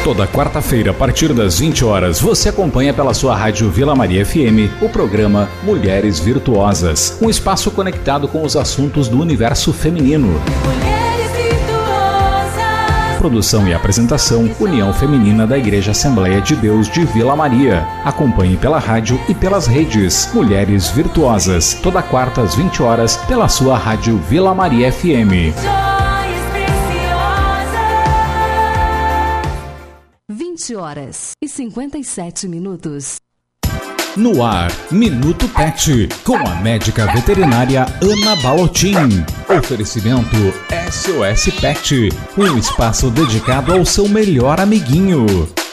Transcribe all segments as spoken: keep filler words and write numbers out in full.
Toda quarta-feira, a partir das vinte horas, você acompanha pela sua rádio Vila Maria F M o programa Mulheres Virtuosas, um espaço conectado com os assuntos do universo feminino. Mulheres Virtuosas. Produção e apresentação, União Feminina da Igreja Assembleia de Deus de Vila Maria. Acompanhe pela rádio e pelas redes Mulheres Virtuosas, toda quarta às vinte horas, pela sua rádio Vila Maria F M. vinte horas e cinquenta e sete minutos. No ar, Minuto Pet, com a médica veterinária Ana Balotin. Oferecimento S O S Pet, um espaço dedicado ao seu melhor amiguinho.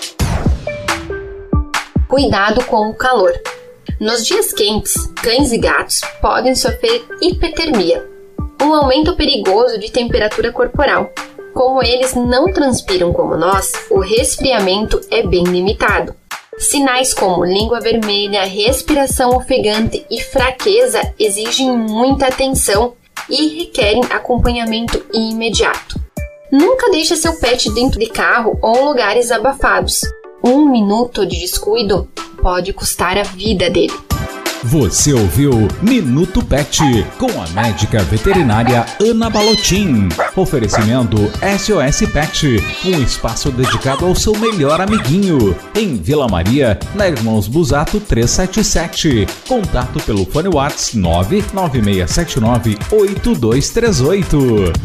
Cuidado com o calor. Nos dias quentes, cães e gatos podem sofrer hipertermia, um aumento perigoso de temperatura corporal. Como eles não transpiram como nós, o resfriamento é bem limitado. Sinais como língua vermelha, respiração ofegante e fraqueza exigem muita atenção e requerem acompanhamento imediato. Nunca deixe seu pet dentro de carro ou lugares abafados. Um minuto de descuido pode custar a vida dele. Você ouviu Minuto Pet, com a médica veterinária Ana Balotin. Oferecimento S O S Pet, um espaço dedicado ao seu melhor amiguinho. Em Vila Maria, na Irmãos Busato trezentos e setenta e sete. Contato pelo fone WhatsApp nove nove seis sete nove oito dois três oito.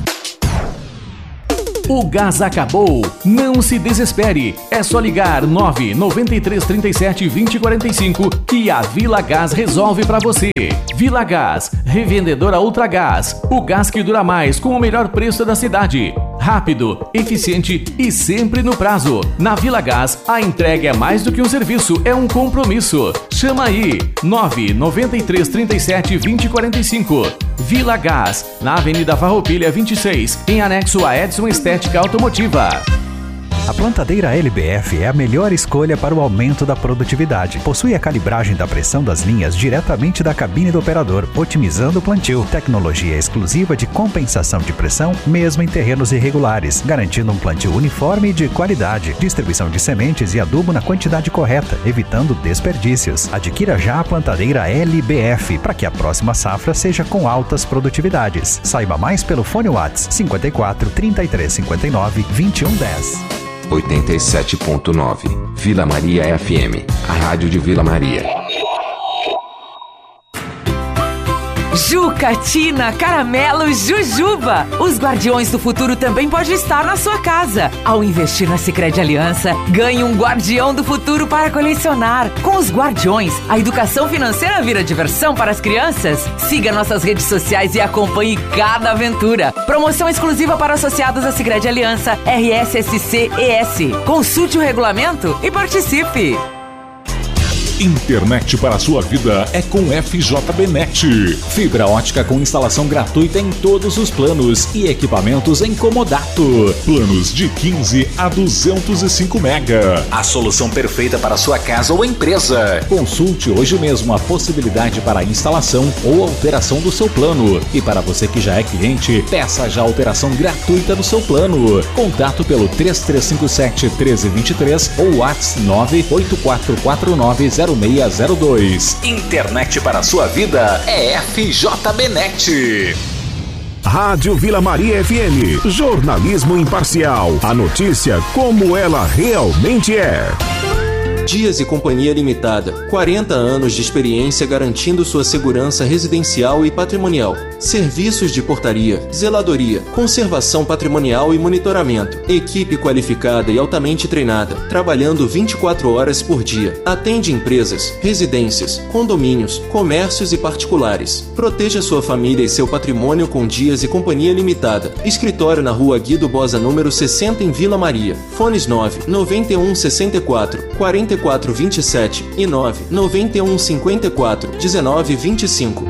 O gás acabou? Não se desespere. É só ligar nove nove três três sete dois zero quatro cinco que a Vila Gás resolve para você. Vila Gás, revendedora Ultragás. O gás que dura mais com o melhor preço da cidade. Rápido, eficiente e sempre no prazo. Na Vila Gás, a entrega é mais do que um serviço, é um compromisso. Chama aí, nove nove três três sete dois zero quatro cinco. Vila Gás, na Avenida Farroupilha vinte e seis, em anexo a Edson Estética Automotiva. A plantadeira L B F é a melhor escolha para o aumento da produtividade. Possui a calibragem da pressão das linhas diretamente da cabine do operador, otimizando o plantio. Tecnologia exclusiva de compensação de pressão, mesmo em terrenos irregulares, garantindo um plantio uniforme e de qualidade. Distribuição de sementes e adubo na quantidade correta, evitando desperdícios. Adquira já a plantadeira L B F, para que a próxima safra seja com altas produtividades. Saiba mais pelo fone WhatsApp cinco quatro, trinta e três cinquenta e nove, vinte e um dez. oitenta e sete ponto nove Vila Maria F M, a rádio de Vila Maria. Jucatina, Caramelo, Jujuba. Os guardiões do futuro também podem estar na sua casa. Ao investir na Sicredi Aliança, ganhe um guardião do futuro para colecionar. Com os guardiões, a educação financeira vira diversão para as crianças. Siga nossas redes sociais e acompanhe cada aventura. Promoção exclusiva para associados à Sicredi Aliança R S S C E S. Consulte o regulamento e participe. Internet para a sua vida é com F J B Net. Fibra ótica com instalação gratuita em todos os planos e equipamentos em comodato. Planos de quinze a duzentos e cinco mega. A solução perfeita para a sua casa ou empresa. Consulte hoje mesmo a possibilidade para a instalação ou alteração do seu plano. E para você que já é cliente, peça já a alteração gratuita do seu plano. Contato pelo três três cinco sete, um três dois três ou WhatsApp nove oito quatro quatro nove zero seis zero dois. Internet para a sua vida é F J B Net. Rádio Vila Maria F M. Jornalismo imparcial. A notícia como ela realmente é. Dias e Companhia Limitada. quarenta anos de experiência garantindo sua segurança residencial e patrimonial. Serviços de portaria, zeladoria, conservação patrimonial e monitoramento. Equipe qualificada e altamente treinada, trabalhando vinte e quatro horas por dia. Atende empresas, residências, condomínios, comércios e particulares. Proteja sua família e seu patrimônio com Dias e Companhia Limitada. Escritório na Rua Guido Bosa, número sessenta, em Vila Maria. Fones nove nove um seis quatro, quatro quatro vinte e sete e nove nove um cinquenta e quatro, dezenove vinte e cinco.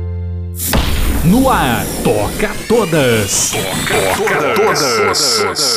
No ar, toca todas. Toca, toca todas. todas.